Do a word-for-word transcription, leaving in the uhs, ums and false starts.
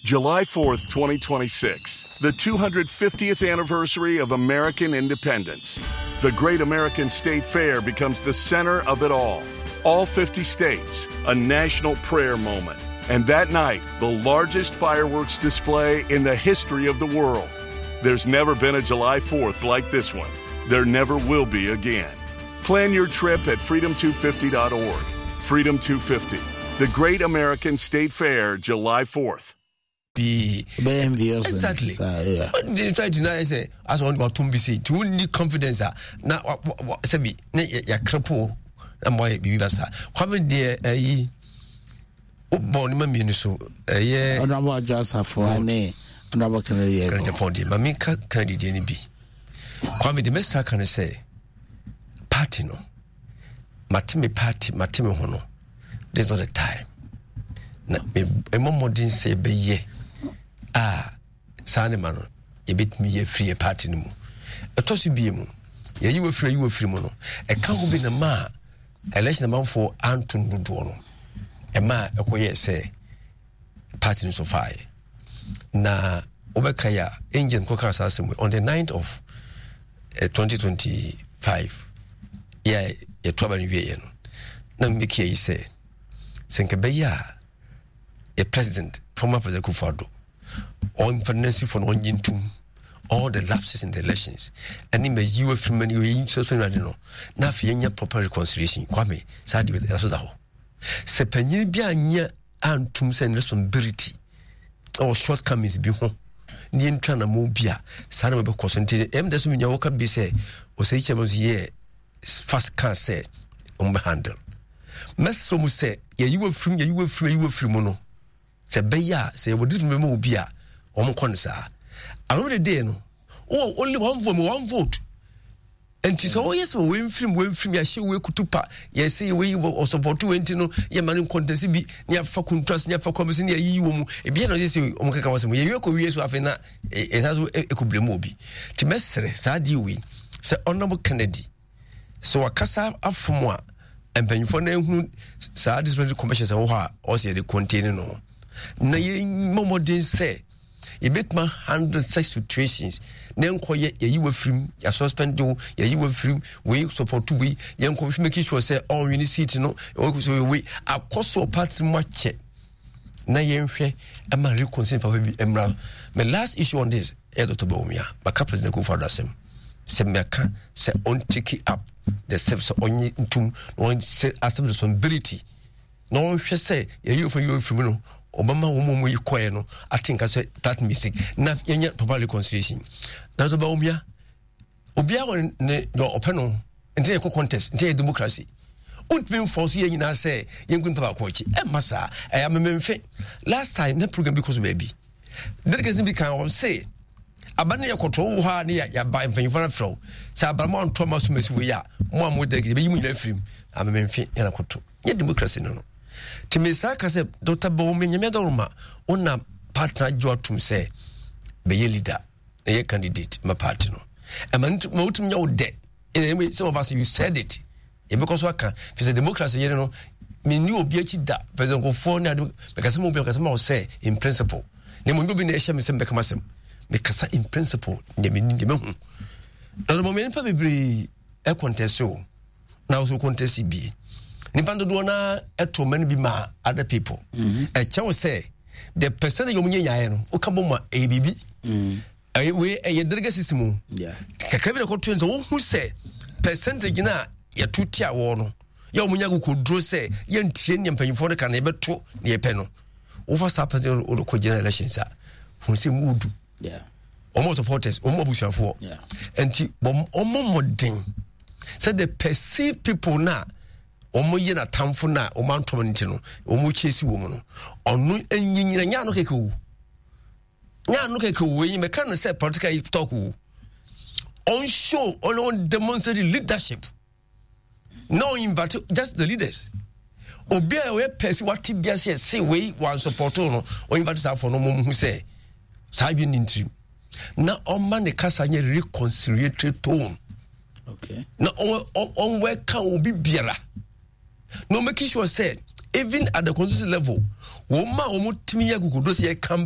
July fourth, twenty twenty-six, the two hundred fiftieth anniversary of American independence. The Great American State Fair becomes the center of it all. All fifty states, a national prayer moment. And that night, the largest fireworks display in the history of the world. There's never been a July fourth like this one. There never will be again. Plan your trip at freedom two fifty dot org. Freedom two fifty, the Great American State Fair, July fourth. Be exactly. Yeah. But they try to now say, as one got to be seen, to need confidence. Now, what say me? Ya cripple, and why be basa? Having the a born mammy so a year, and I'm just a for a name, and I'm working a year. Mammy can't be. Kwame the Mister can say, party no, Matimi party, Matimi hono. There's not a time. A moment didn't say be ye. Ah, Sane Mano, a bit me a free party no. A tossy beam, yeah, you were free, you were free mono. A can't be the ma, a less amount for Anton Budono. A ma, a way say, party so fire. Na Obekaya, Indian Cockers Assembly on the ninth of twenty twenty-five. Yeah, a trouble in Vienna. Now, Mickey say, Senkabeya, a president, former President Kufuor, on financing for one yin tomb, all the lapses in the elections, and in the U F from many ways, so I don't know. Now, for any proper reconciliation, Kwame, Sadi with Rasodaho. Sepenya Bianya and tombs and responsibility, or shortcomings be home. Nien Trana Mobia, Sana concentrated, M. Desmond Yawoka be say, or say, was ye fast can say, on my handle. Master Somu say, yeah, you were free, you were free, you were free mono. Say, Beya, say, what did remember Bia, or Monconsa. Another day, no. Oh, only one vote, one vote. And she said, oh, yes, when film, when film, ya she will kutupa, yes, say, we will support to enter no, ya man contest be near for contrast, near for commerce, near you, a bien of this, Omaka was a year, we have enough, as a could be mobi. To Messer, Sadi we, Sir Honorable Kennedy. So a cassa of from one. And when you find who satisfied commercials or or say the container no. Nay, Momo didn't say. You bet my hundred such situations. Then quiet, you were free, your suspend do, you were free, we support to we, young coffee making sure say, oh, you need to know, or so we are cost so part much. Nay, I'm a real concern for baby Emerald. My last issue on this, Edo to Bomia, but President go for the same. Semeka, say on take it up. The steps on you to one set as responsibility. No one should say, you for you from no, Obama woman you quiet no. I think I said that mistake. Not any proper reconciliation. Now the Baumia Obia on your opinion and take a contest, and take democracy. Won't be forced here in I say, young Papa Coach, and Massa, I am a man. Last time that program because baby. That doesn't become say. Abane ya control ha ne ya ba mfanyifana fro sa abamon Thomas Mesu ya mo am de be yimu afrim amemfi ya koto ye democracy no no timisa ka se Doctor Bawumia nyame doruma ona partner joatum se be ye leader ye candidate my party no e man mawutum nya wo de e some of us you said it e because what can for democracy ye no me ni obi achi da president ko for na because mo obi because mo say in principle ne mo obi na e hye me se be kamasem because in principle the meaning the moon. Now the moment for be a contest so now so contest be. Nipando do na eto many be ma other people. A chow say the person you mean ya o kaboma A B B. A way a drega system. Yeah. Kakabina contuents who say percentage na ya two tier wono. Ya munyagu could draw say yen tien yam pay for the can never to near penno. Over suppers or co generations are who say mood. Yeah. Almost supporters, almost bushing for. Yeah. And almost modern. Said the perceived people now, almost yen a town for now, or Mount Tomentino, almost chase woman. Or no, and yin and yan okay cool. Yan okay cool, when you may kind of say particularly talk. On show, on demonstrated leadership. No invite just the leaders. Obia we person what tibia say say we one support no or invite us for no mum who say Sabian interim. Now on man the cast a reconciliatory tone. Okay. Now on on where can be biara. No making sure said even at the constitutional level, Woma omo timi ya gugu do say